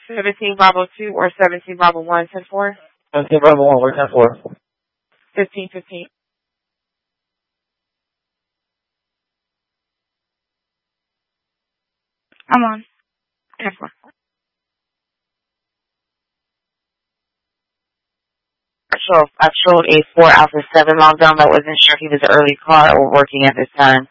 17 Bravo 2 or 17 Bravo 1, 10-4? 17 Bravo 1, we're 10-4. 15-15. I'm on. 10-4. I showed a 4 Alpha 7 logged on, but wasn't sure if he was an early car or working at this time.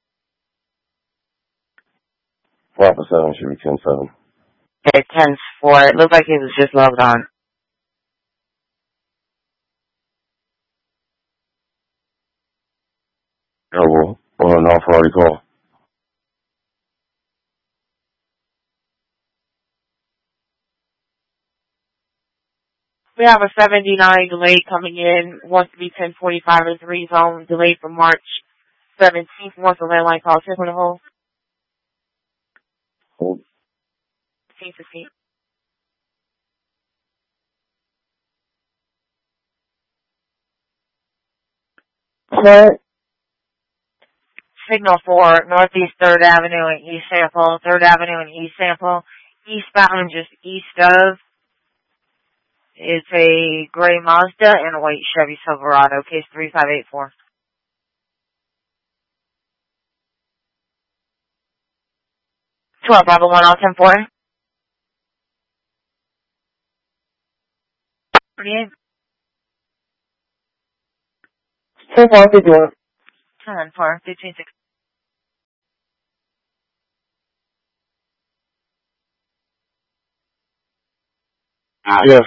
4 Alpha 7 should be 10-7. Okay, 10-4. It looked like he was just logged on. Oh, well, an offer already call. We have a 79 delay coming in. Wants to be 10:45 in 3 zone. Delayed for March 17th. Wants a landline call. 10 for the hold. Hold. 15-15. What? Signal for Northeast 3rd Avenue and East Sample. 3rd Avenue and East Sample. Eastbound, just east of. It's a gray Mazda and a white Chevy Silverado. Case 3584. Bravo 1, all 10-4. 48. 10-4, 51. 10-4, 15-6. Yes.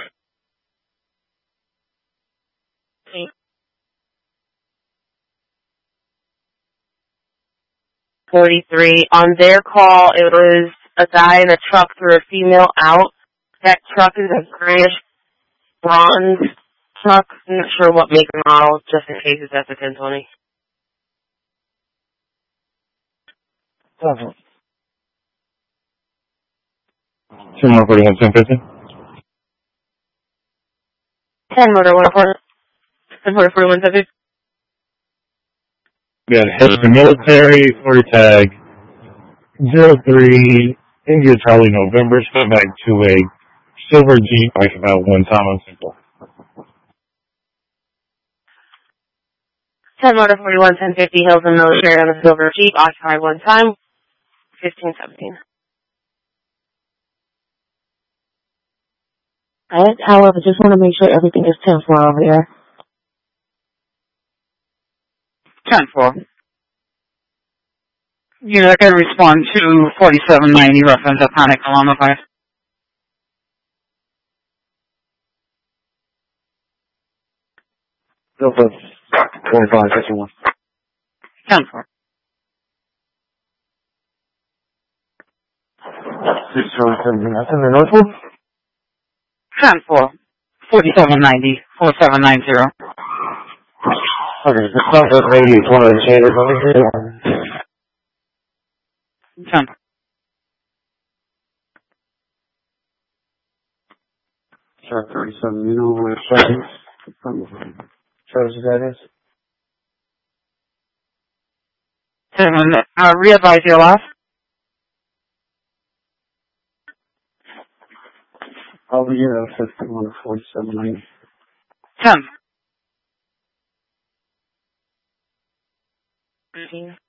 43. On their call, it was a guy in a truck threw a female out. That truck is a grayish bronze truck. I'm not sure what make and model, just in case it's at the 1020. 10-41, 10-50. 10 motor 104. 10 motor 41, 1050. We got Hester Military, 40 tag, 03, India Charlie November, Setback 2A, Silver Jeep, like about 1 time on Simple. 10 motor 41, 1050, Hills and Military on the Silver Jeep, occupied 1 time, 15-17. Alright, however, just want to make sure everything is 10-4 over here. 10-4. Unit can respond to 4790 reference Iconic Alamo Fire. Go for 25, 51. 10-4. 6-7, that's in the Northwood? 10-4. 4790, 4790. Okay, the Southwood radio is one of the shaders over here. 10. Sure, 37, you know where Travis that is? 10, re-advise your loss. Over here, 51, 4790. 10. 15.